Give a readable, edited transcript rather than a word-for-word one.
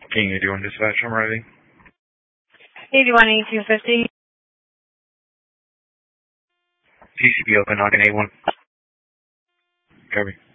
King 81 dispatch, I'm ready. 81-1850. TCP open, knocking 81. Copy.